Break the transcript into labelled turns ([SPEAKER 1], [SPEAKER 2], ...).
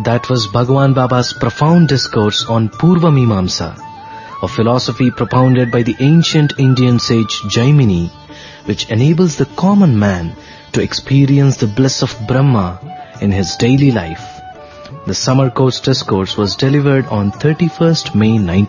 [SPEAKER 1] That was Bhagwan Baba's profound discourse on Purva Mimamsa, a philosophy propounded by the ancient Indian sage Jaimini, which enables the common man to experience the bliss of Brahma in his daily life. The summer course discourse was delivered on 31st May 19